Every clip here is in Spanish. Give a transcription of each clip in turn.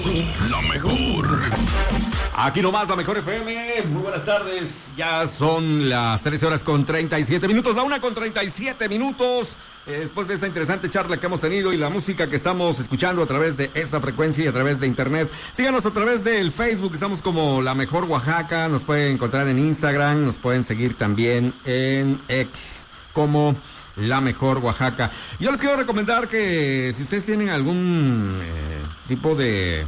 La mejor. Aquí nomás, la mejor FM. Muy buenas tardes. Ya son las 13 horas con 37 minutos. La 1 con 37 minutos. Después de esta interesante charla que hemos tenido y la música que estamos escuchando a través de esta frecuencia y a través de internet. Síganos a través del Facebook. Estamos como La Mejor Oaxaca. Nos pueden encontrar en Instagram. Nos pueden seguir también en X como La Mejor Oaxaca. Yo les quiero recomendar que si ustedes tienen algún tipo de...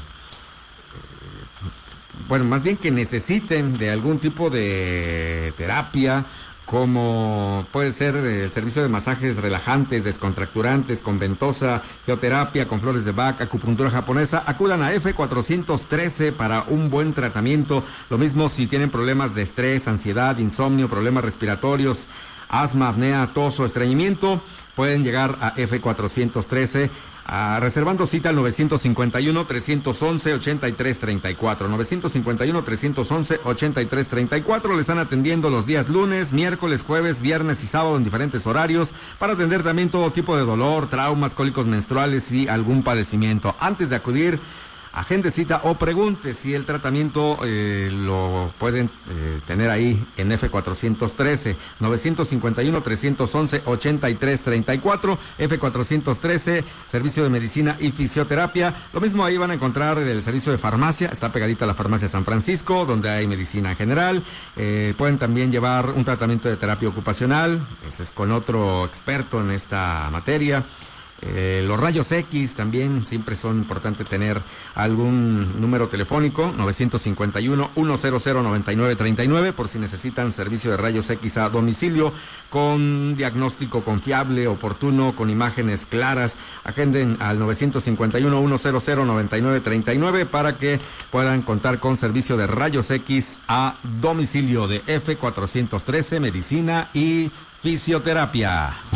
bueno, más bien que necesiten de algún tipo de terapia, como puede ser el servicio de masajes relajantes, descontracturantes, con ventosa, geoterapia, con flores de Bach, acupuntura japonesa, acudan a F413 para un buen tratamiento. Lo mismo si tienen problemas de estrés, ansiedad, insomnio, problemas respiratorios, asma, apnea, tos o estreñimiento, pueden llegar a F413 reservando cita al 951-311-8334. 951-311-8334. Le están atendiendo los días lunes, miércoles, jueves, viernes y sábado en diferentes horarios para atender también todo tipo de dolor, traumas, cólicos menstruales y algún padecimiento. Antes de acudir, agende cita o pregunte si el tratamiento lo pueden tener ahí en F413, 951-311-8334, F413, servicio de medicina y fisioterapia. Lo mismo ahí van a encontrar el servicio de farmacia, está pegadita a la farmacia San Francisco, donde hay medicina general. Pueden también llevar un tratamiento de terapia ocupacional, ese es con otro experto en esta materia. Los rayos X también siempre son importantes tener algún número telefónico, 951-100-9939, por si necesitan servicio de rayos X a domicilio con diagnóstico confiable, oportuno, con imágenes claras. Agenden al 951-100-9939 para que puedan contar con servicio de rayos X a domicilio de F413, medicina y fisioterapia.